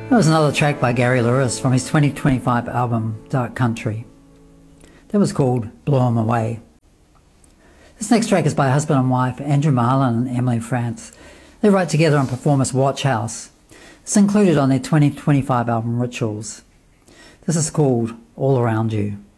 That was another track by Gary Louris from his 2025 album Dark Country. That was called Blow 'Em Away. This next track is by husband and wife Andrew Marlin and Emily France. They write together and perform as Watch House. It's included on their 2025 album Rituals. This is called All Around You.